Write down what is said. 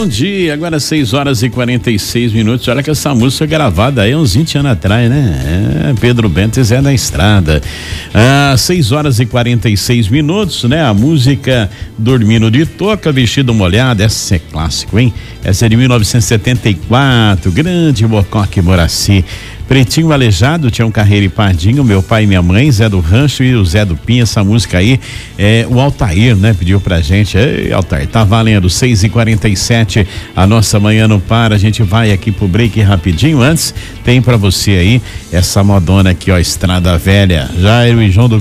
Bom dia, agora 6h46. Olha que essa música foi gravada aí uns 20 anos atrás, né? Pedro Bento e Zé da Estrada. 6h46, né? A música Dormindo de Touca, Vestido Molhado, essa é clássico, hein? Essa é de 1974, grande Mocoque Moraci. Pretinho Aleijado, Tião Carreira e Pardinho, meu pai e minha mãe, Zé do Rancho e o Zé do Pinha. Essa música aí, o Altair, né? Pediu pra gente. Ei, Altair, tá valendo. 6h47, a nossa manhã não para. A gente vai aqui pro break rapidinho. Antes, tem pra você aí essa modona aqui, ó, Estrada Velha. Jairo e João do